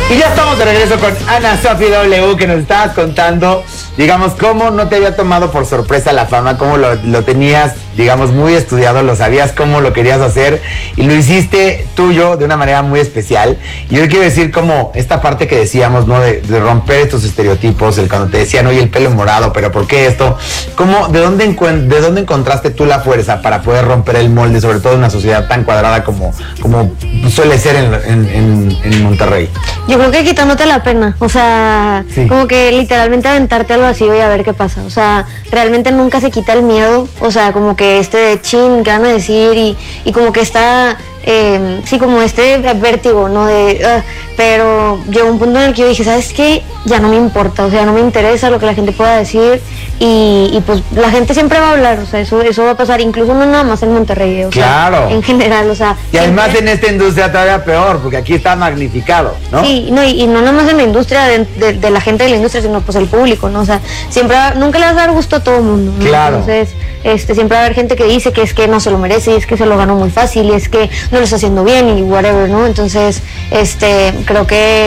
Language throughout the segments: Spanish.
Y ya estamos de regreso con Ana Sofi W, que nos estabas contando, digamos, cómo no te había tomado por sorpresa la fama, cómo lo tenías, digamos, muy estudiado, lo sabías cómo lo querías hacer y lo hiciste tuyo de una manera muy especial. Y yo quiero decir como esta parte que decíamos, ¿no? De romper estos estereotipos, cuando te decían, oye, el pelo morado, pero ¿por qué esto? ¿De dónde encontraste tú la fuerza para poder romper el molde, sobre todo en una sociedad tan cuadrada como suele ser en Monterrey? Yo creo que quitándote la pena, o sea, sí. Como que literalmente aventarte al vacío y a ver qué pasa, o sea, realmente nunca se quita el miedo, o sea, como que de chin, ¿qué van a decir? Y como que está, sí, como vértigo, ¿no? Pero llegó un punto en el que yo dije, ¿sabes qué? Ya no me importa, o sea, no me interesa lo que la gente pueda decir y pues la gente siempre va a hablar, o sea, eso va a pasar, incluso no nada más en Monterrey, o claro. sea, en general, o sea. Y además en esta industria todavía peor, porque aquí está magnificado, ¿no? Sí, no, y no nada más en la industria, de la gente de la industria, sino pues el público, ¿no? O sea, nunca le vas a dar gusto a todo el mundo, ¿no? Claro. Entonces, siempre va a haber gente que dice que es que no se lo merece, y es que se lo ganó muy fácil, y es que no lo está haciendo bien, y whatever, ¿no? Entonces, creo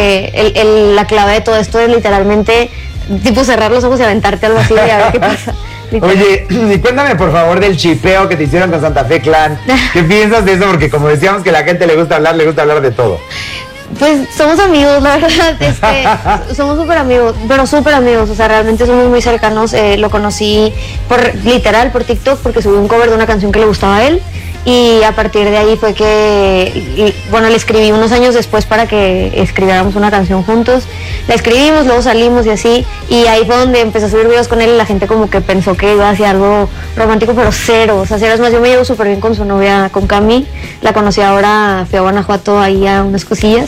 que la clave de todo esto es literalmente, tipo, cerrar los ojos y aventarte algo así y a ver qué pasa. Oye, y cuéntame por favor del chipeo que te hicieron con Santa Fe Clan. ¿Qué piensas de eso? Porque como decíamos que a la gente le gusta hablar de todo. Pues somos amigos, la verdad, somos súper amigos, pero súper amigos, o sea, realmente somos muy cercanos. Lo conocí por TikTok, porque subí un cover de una canción que le gustaba a él. Y a partir de ahí fue que, bueno, le escribí unos años después para que escribiéramos una canción juntos. La escribimos, luego salimos y así, y ahí fue donde empecé a subir videos con él y la gente como que pensó que iba hacia algo romántico, pero cero, o sea, cero. Es más, yo me llevo súper bien con su novia, con Cami, la conocí ahora, fui a Guanajuato ahí a unas cosillas,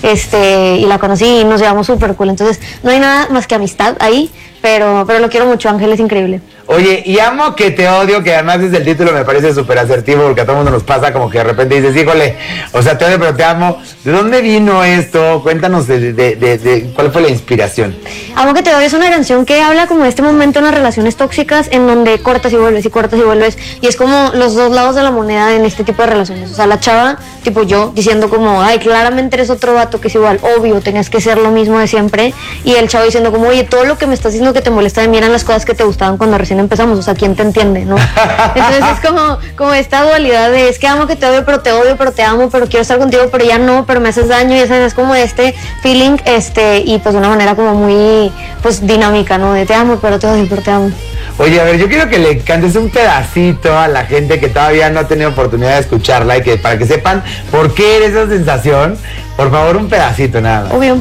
y la conocí y nos llevamos súper cool, entonces no hay nada más que amistad ahí, pero lo quiero mucho, Ángel es increíble. Oye, y amo que te odio, que además desde el título me parece súper asertivo, porque a todo el mundo nos pasa como que de repente dices, híjole, o sea, te odio pero te amo. ¿De dónde vino esto? Cuéntanos de cuál fue la inspiración. Amo que te odio es una canción que habla como de este momento en las relaciones tóxicas, en donde cortas y vuelves y cortas y vuelves, y es como los dos lados de la moneda en este tipo de relaciones. O sea, la chava, tipo yo, diciendo como, ay, claramente eres otro vato que es igual, obvio, tenías que ser lo mismo de siempre, y el chavo diciendo como, oye, todo lo que me estás diciendo que te molesta de mí eran las cosas que te gustaban cuando recién empezamos, o sea, ¿quién te entiende, no? Entonces es como esta dualidad de, es que amo que te odio, pero te amo, pero quiero estar contigo, pero ya no, pero me haces daño, y es como este feeling, y pues de una manera como muy, pues dinámica, ¿no? De te amo, pero te odio, pero te amo. Oye, a ver, yo quiero que le cantes un pedacito a la gente que todavía no ha tenido oportunidad de escucharla y que para que sepan por qué eres esa sensación. Por favor, un pedacito nada más. Obvio.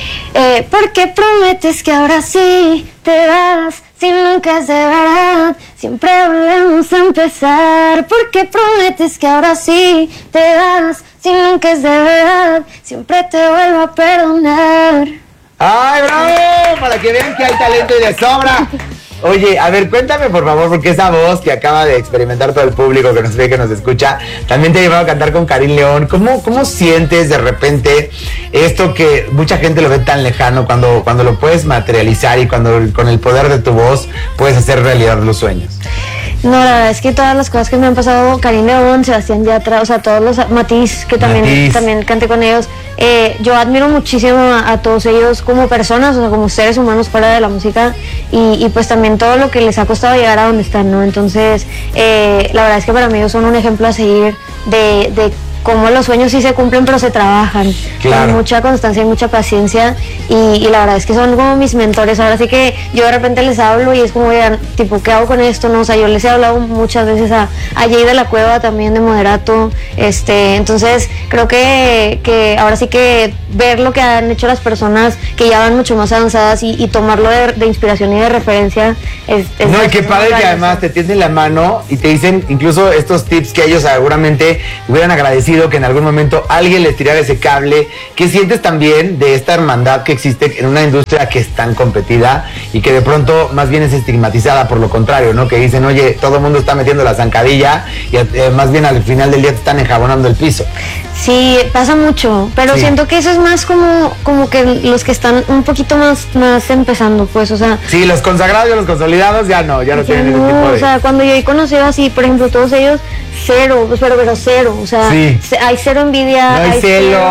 ¿Por qué prometes que ahora sí te vas? Si nunca es de verdad, siempre volvemos a empezar. ¿Por qué prometes que ahora sí te vas? Si nunca es de verdad, siempre te vuelvo a perdonar. ¡Ay, bravo! Para que vean que hay talento y de sobra. Oye, a ver, cuéntame por favor, porque esa voz que acaba de experimentar todo el público que nos ve, que nos escucha, también te ha llevado a cantar con Karim León. ¿Cómo sientes de repente esto que mucha gente lo ve tan lejano, cuando lo puedes materializar y cuando con el poder de tu voz puedes hacer realidad los sueños? No, la verdad es que todas las cosas que me han pasado, Karim León, Sebastián Yatra, o sea, todos los Matiz, que también canté con ellos, yo admiro muchísimo a todos ellos como personas, o sea, como seres humanos fuera de la música, y pues también todo lo que les ha costado llegar a donde están, ¿no? Entonces, la verdad es que para mí ellos son un ejemplo a seguir de cómo los sueños sí se cumplen, pero se trabajan, claro, con mucha constancia y mucha paciencia, y la verdad es que son como mis mentores. Ahora sí que yo de repente les hablo y es como, oigan, tipo, ¿qué hago con esto? No, o sea, yo les he hablado muchas veces a Jay de la Cueva también, de Moderato, entonces creo que ahora sí que ver lo que han hecho las personas que ya van mucho más avanzadas y tomarlo de inspiración y de referencia es no, y qué padre que además te tienden la mano y te dicen incluso estos tips que ellos seguramente hubieran agradecido que en algún momento alguien les tirara ese cable. ¿Qué sientes también de esta hermandad que existe en una industria que es tan competida y que de pronto más bien es estigmatizada por lo contrario, ¿no? Que dicen, oye, todo el mundo está metiendo la zancadilla y más bien al final del día te están enjabonando el piso. Sí, pasa mucho, pero sí, siento que eso es más como que los que están un poquito más empezando, pues, o sea. Sí, los consagrados y los consolidados ya no tienen ese tipo de. O sea, cuando yo he conocido así, por ejemplo, todos ellos, cero, pero cero, o sea, sí, hay cero envidia, no hay celo.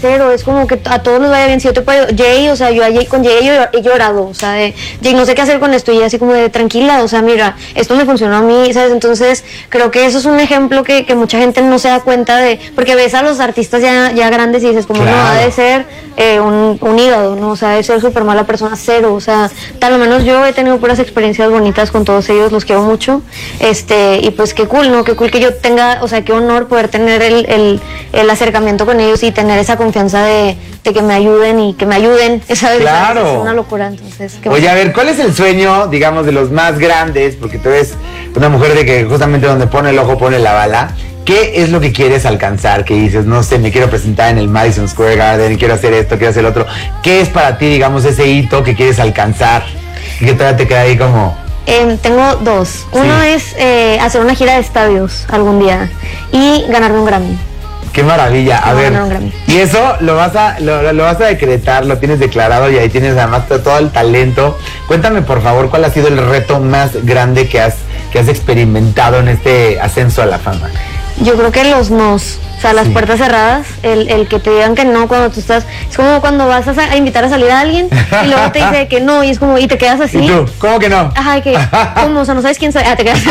cero, es como que a todos nos vaya bien. Si yo te puedo, Jay, o sea, yo con Jay he llorado, o sea, de Jay, no sé qué hacer con esto, y así como de tranquila, o sea, mira, esto me funcionó a mí, ¿sabes? Entonces, creo que eso es un ejemplo que mucha gente no se da cuenta de, porque ves a los artistas ya grandes y dices, como claro. no, ha de ser un hígado, ¿no? O sea, ha de ser súper mala persona, cero, o sea, tal lo menos yo he tenido puras experiencias bonitas con todos ellos, los quiero mucho, y pues qué cool, ¿no? Qué cool que yo tenga, o sea, qué honor poder tener el acercamiento con ellos y tener esa confianza de que me ayuden y que me ayuden, ¿sabes? Claro. Es una locura, entonces. Oye, a ver, ¿cuál es el sueño, digamos, de los más grandes? Porque tú eres una mujer de que justamente donde pone el ojo pone la bala. ¿Qué es lo que quieres alcanzar? Que dices, no sé, me quiero presentar en el Madison Square Garden, quiero hacer esto, quiero hacer lo otro. ¿Qué es para ti, digamos, ese hito que quieres alcanzar? Y que todavía te queda ahí como... Tengo dos. Uno es hacer una gira de estadios algún día y ganarme un Grammy. ¡Qué maravilla! A ver, ganar un Grammy. y eso lo vas a decretar, lo tienes declarado y ahí tienes además todo el talento. Cuéntame, por favor, ¿cuál ha sido el reto más grande que has experimentado en este ascenso a la fama? Yo creo que los nos, o sea, las puertas cerradas, el que te digan que no cuando tú estás, es como cuando vas a invitar a salir a alguien y luego te dice que no y es como, y te quedas así. ¿Y tú? ¿Cómo que no? Ajá, que, ¿cómo? O sea, no sabes quién soy. Te quedas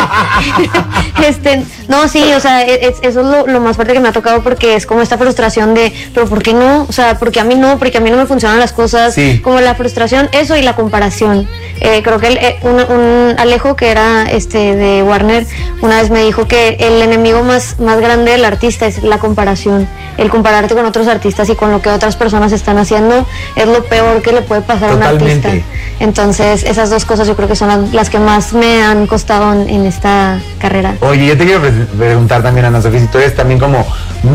no, sí, o sea, eso es lo más fuerte que me ha tocado porque es como esta frustración de, pero ¿por qué no? O sea, porque a mí no me funcionan las cosas, como la frustración, eso y la comparación. Creo que un Alejo que era de Warner una vez me dijo que el enemigo más grande del artista es la comparación, el compararte con otros artistas y con lo que otras personas están haciendo es lo peor que le puede pasar a un artista. Entonces esas dos cosas yo creo que son las que más me han costado en esta carrera. Oye, yo te quiero preguntar también, Ana Sofía, si tú eres también como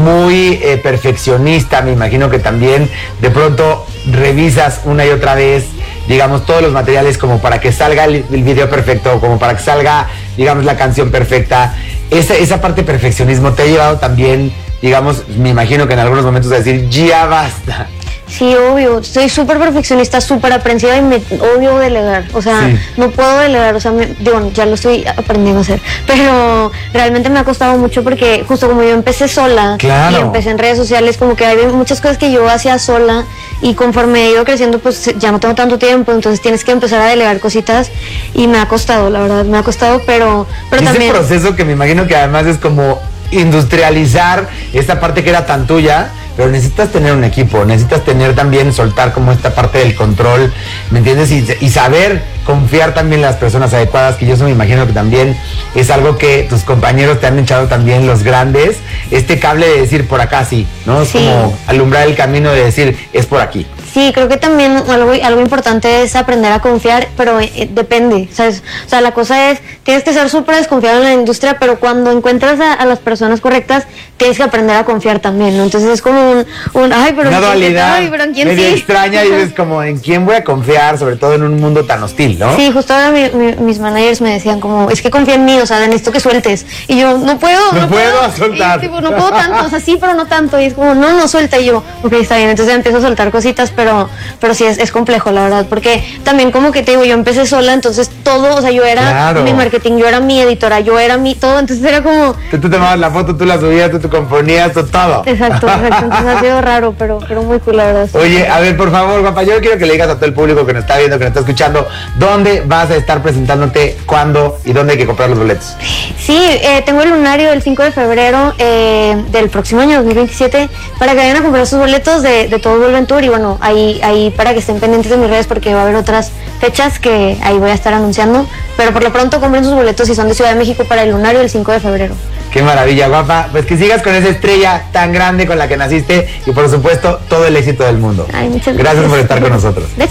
muy perfeccionista, me imagino que también de pronto revisas una y otra vez, digamos, todos los materiales como para que salga el video perfecto, como para que salga, digamos, la canción perfecta. Esa parte de perfeccionismo te ha llevado también, digamos, me imagino que en algunos momentos a decir, ya basta. Sí, obvio, soy súper perfeccionista, súper aprensiva y me odio delegar, o sea, no puedo delegar, o sea, ya lo estoy aprendiendo a hacer, pero realmente me ha costado mucho porque justo como yo empecé sola y empecé en redes sociales, como que hay muchas cosas que yo hacía sola y conforme he ido creciendo, pues ya no tengo tanto tiempo, entonces tienes que empezar a delegar cositas y me ha costado, la verdad, me ha costado, pero también... Ese proceso que me imagino que además es como industrializar esta parte que era tan tuya, pero necesitas tener un equipo, necesitas tener también, soltar como esta parte del control, ¿me entiendes? Y saber confiar también en las personas adecuadas, que yo eso me imagino que también es algo que tus compañeros te han echado también, los grandes, este cable de decir por acá sí, ¿no? Es como alumbrar el camino de decir es por aquí. Sí, creo que también algo importante es aprender a confiar, pero depende, ¿sabes? O sea, la cosa es, tienes que ser súper desconfiado en la industria, pero cuando encuentras a las personas correctas, tienes que aprender a confiar también, ¿no? Entonces es como una dualidad pero ¿en quién medio extraña y es como, ¿en quién voy a confiar? Sobre todo en un mundo tan hostil, ¿no? Sí, justo ahora mis managers me decían como, es que confía en mí, o sea, necesito que sueltes. Y yo, no puedo soltar. Y, no puedo tanto, o sea, sí, pero no tanto. Y es como, no suelta. Y yo, ok, está bien. Entonces empiezo a soltar cositas, pero sí es complejo, la verdad, porque también como que te digo, yo empecé sola, entonces todo, o sea, yo era mi marketing, yo era mi editora, yo era mi todo, entonces era como... Tú tomabas la foto, tú la subías, tú componías, todo. Exacto, entonces ha sido raro, pero muy cool, la verdad. Oye, a ver, por favor, guapa, yo quiero que le digas a todo el público que nos está viendo, que nos está escuchando, ¿dónde vas a estar presentándote, cuándo y dónde hay que comprar los boletos? Sí, tengo el lunario el 5 de febrero del próximo año, 2027, para que vayan a comprar sus boletos de Todo Vuelve en Tour, y bueno, ahí para que estén pendientes de mis redes porque va a haber otras fechas que ahí voy a estar anunciando, pero por lo pronto compren sus boletos si son de Ciudad de México para el lunario el 5 de febrero. Qué maravilla, guapa, pues que sigas con esa estrella tan grande con la que naciste y por supuesto todo el éxito del mundo. Ay, muchas gracias por estar con nosotros.